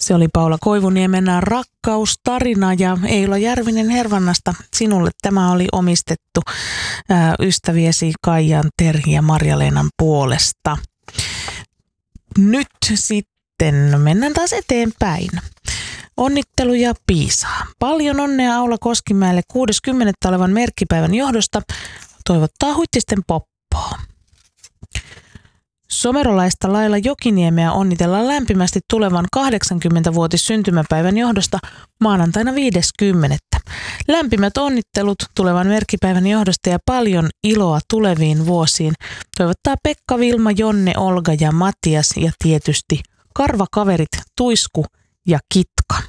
Se oli Paula Koivuniemen rakkaustarina ja Eila Järvinen Hervannasta. Sinulle tämä oli omistettu ystäviesi Kaijan, Terhi ja Marja-Leenan puolesta. Nyt sitten mennään taas eteenpäin. Onnitteluja Piisaa. Paljon onnea Aula Koskimäelle 60. olevan merkkipäivän johdosta. Toivottaa Huittisten Poppoa. Somerolaista Laila Jokiniemeä onnitellaan lämpimästi tulevan 80-vuotis syntymäpäivän johdosta maanantaina 50. Lämpimät onnittelut tulevan merkkipäivän johdosta ja paljon iloa tuleviin vuosiin toivottaa Pekka, Vilma, Jonne, Olga ja Matias ja tietysti karvakaverit Tuisku ja Kitka.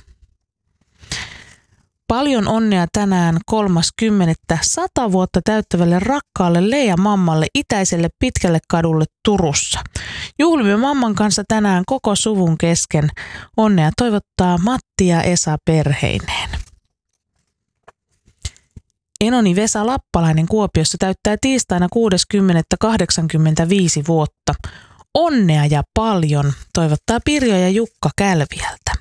Paljon onnea tänään 30. 100 vuotta täyttävälle rakkaalle Leija-mammalle itäiselle Pitkälle kadulle Turussa. Juhlimme mamman kanssa tänään koko suvun kesken. Onnea toivottaa Matti ja Esa perheineen. Enoni Vesa Lappalainen Kuopiossa täyttää tiistaina 60. 85 vuotta. Onnea ja paljon toivottaa Pirjo ja Jukka Kälviältä.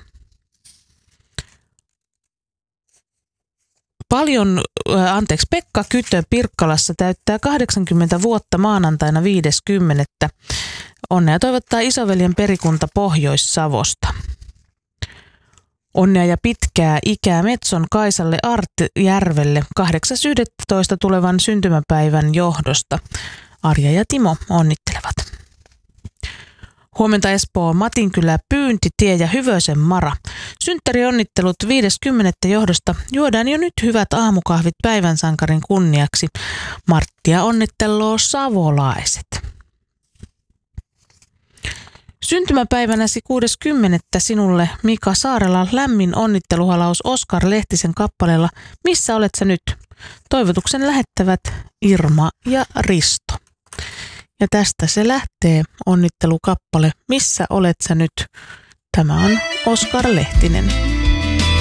Pekka Kytö Pirkkalassa täyttää 80 vuotta maanantaina 50. Onnea toivottaa isoveljen perikunta Pohjois-Savosta. Onnea ja pitkää ikää Metson Kaisalle Artjärvelle 8.11. tulevan syntymäpäivän johdosta. Arja ja Timo onnittelevat. Huomenta Espoo, Matinkylä, Pyyntitie ja Hyvösen Mara. Synttärionnittelut 50. johdosta. Juodaan jo nyt hyvät aamukahvit päivän sankarin kunniaksi. Marttia onnitteloo savolaiset. Syntymäpäivänäsi 60. sinulle Mika Saarela lämmin onnitteluhalaus Oskar Lehtisen kappaleella Missä olet sä nyt? Toivotuksen lähettävät Irma ja Risto. Ja tästä se lähtee onnittelukappale Missä olet sä nyt? Tämä on Oskar Lehtinen.